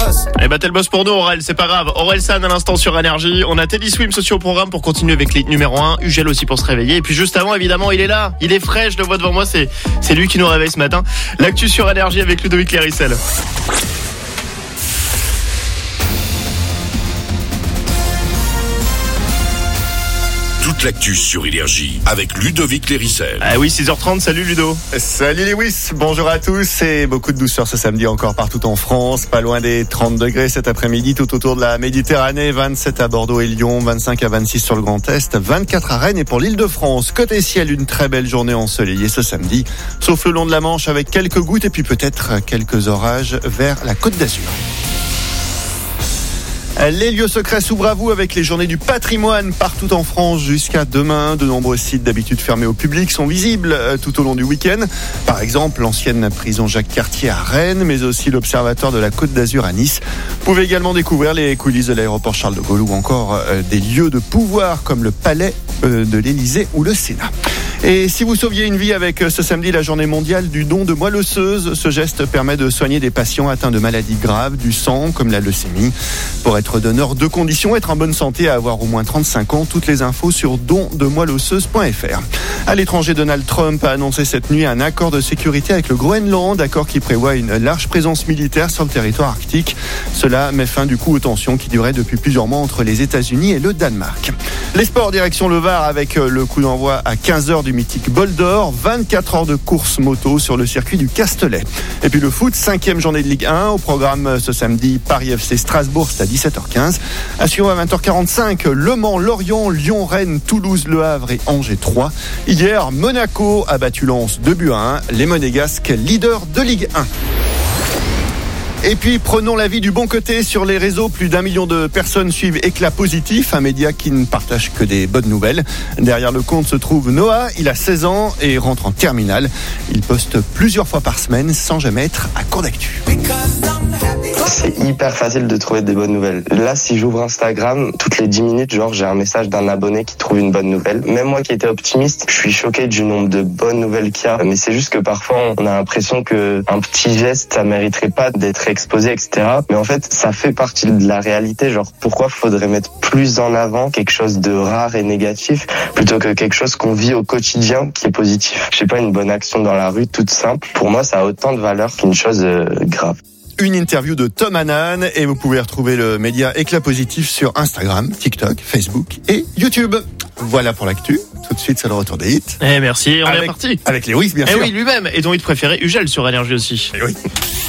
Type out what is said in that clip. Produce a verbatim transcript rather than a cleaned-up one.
boss. Eh bah t'es le boss pour nous, Aurel, c'est pas grave. Aurel San à l'instant sur Énergie. On a Teddy Swims aussi au programme pour continuer avec les numéro un. Ugel aussi pour se réveiller. Et puis juste avant, évidemment, il est là. Il est frais, je le vois devant moi. C'est, c'est lui qui nous réveille ce matin. L'actu sur Énergie avec Ludovic Clérissel. Toute l'actu sur Énergie avec Ludovic Clérissel. Ah oui, six heures trente, salut Ludo. Salut Lewis, bonjour à tous et beaucoup de douceur ce samedi encore partout en France, pas loin des trente degrés cet après-midi tout autour de la Méditerranée, vingt-sept à Bordeaux et Lyon, vingt-cinq à vingt-six sur le Grand Est, vingt-quatre à Rennes et pour l'Île-de-France. Côté ciel, une très belle journée ensoleillée ce samedi, sauf le long de la Manche avec quelques gouttes et puis peut-être quelques orages vers la Côte d'Azur. Les lieux secrets s'ouvrent à vous avec les journées du patrimoine partout en France jusqu'à demain. De nombreux sites d'habitude fermés au public sont visibles tout au long du week-end. Par exemple, l'ancienne prison Jacques-Cartier à Rennes, mais aussi l'Observatoire de la Côte d'Azur à Nice. Vous pouvez également découvrir les coulisses de l'aéroport Charles de Gaulle ou encore des lieux de pouvoir comme le Palais de l'Élysée ou le Sénat. Et si vous sauviez une vie avec ce samedi la journée mondiale du don de moelle osseuse, ce geste permet de soigner des patients atteints de maladies graves du sang comme la leucémie. Pour être donneur, deux conditions, être en bonne santé et avoir au moins trente-cinq ans. Toutes les infos sur don de moelle osseuse point f r. À l'étranger, Donald Trump a annoncé cette nuit un accord de sécurité avec le Groenland, accord qui prévoit une large présence militaire sur le territoire arctique. Cela met fin du coup aux tensions qui duraient depuis plusieurs mois entre les États-Unis et le Danemark. Les sports, direction le Var avec le coup d'envoi à quinze heures du mythique Bol d'Or, vingt-quatre heures de course moto sur le circuit du Castellet. Et puis le foot, cinquième journée de Ligue un, au programme ce samedi, Paris F C Strasbourg, c'est à dix-sept heures quinze. À suivre à vingt heures quarante-cinq, Le Mans, Lorient, Lyon, Rennes, Toulouse, Le Havre et Angers trois. Hier, Monaco a battu Lens deux buts à un, les Monégasques leaders de Ligue un. Et puis, prenons la vie du bon côté sur les réseaux. Plus d'un million de personnes suivent Éclat Positif, un média qui ne partage que des bonnes nouvelles. Derrière le compte se trouve Noah. Il a seize ans et rentre en terminale. Il poste plusieurs fois par semaine sans jamais être à court d'actu. C'est hyper facile de trouver des bonnes nouvelles. Là, si j'ouvre Instagram, toutes les dix minutes, genre, j'ai un message d'un abonné qui trouve une bonne nouvelle. Même moi qui étais optimiste, je suis choqué du nombre de bonnes nouvelles qu'il y a. Mais c'est juste que parfois, on a l'impression que un petit geste, ça mériterait pas d'être exposé, et cetera. Mais en fait, ça fait partie de la réalité. Genre, pourquoi faudrait mettre plus en avant quelque chose de rare et négatif plutôt que quelque chose qu'on vit au quotidien qui est positif? Je sais pas, une bonne action dans la rue, toute simple. Pour moi, ça a autant de valeur qu'une chose euh, grave. Une interview de Tom Hannan et vous pouvez retrouver le média Éclat Positif sur Instagram, TikTok, Facebook et YouTube. Voilà pour l'actu. Tout de suite, c'est le retour des hits. Eh merci, on avec, est parti. Avec Lewis, bien eh sûr. Oui, lui-même. Et ton hit préféré, Ugel sur Énergie aussi. Eh oui.